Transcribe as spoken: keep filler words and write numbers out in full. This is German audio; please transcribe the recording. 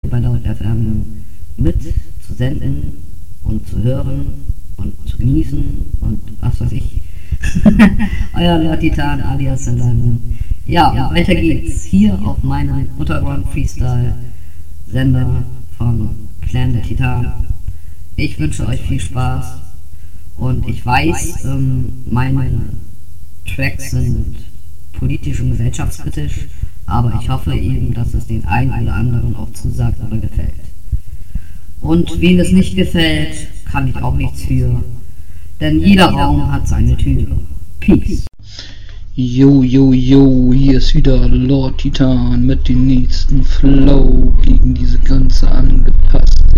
bei Laut F M mit zu senden und zu hören und zu genießen und was weiß ich. Euer Lord Titan alias Sendern. Ja, und weiter geht's hier auf meinem Untergrund Freestyle Sender von Clan der Titan. Ich wünsche euch viel Spaß und ich weiß, ähm, meine Tracks sind politisch und gesellschaftskritisch, aber ich hoffe eben, dass es den einen oder anderen auch zusagt oder gefällt. Und wem es nicht gefällt, kann ich auch nichts für, denn jeder Raum hat seine Tür. Peace. Yo, yo, yo, hier ist wieder Lord Titan mit dem nächsten Flow gegen diese ganze angepasste